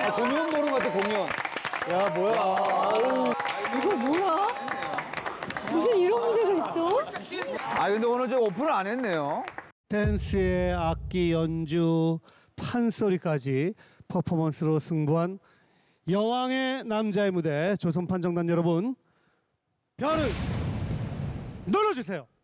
공연 보는 것 같아, 공연. 야, 뭐야. 이거 뭐야? 무슨 이런 문제가 있어? 아, 근데 오늘 저 오픈을 안 했네요. 댄스의 악기 연주, 판소리까지 퍼포먼스로 승부한 여왕의 남자의 무대 조선 판정단 여러분 별을 눌러주세요.